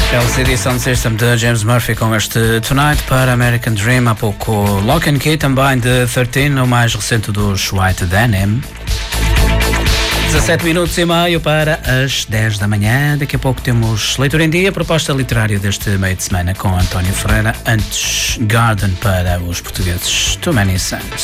Eles edição de System de James Murphy com este Tonight para American Dream. Há pouco Lock and Key também de 13, o mais recente dos White Denim. 17 minutos e meio para as 10 da manhã. Daqui a pouco temos Leitura em Dia, proposta literária deste meio de semana com António Ferreira. Antes, Garden para os portugueses. Too Many Suns.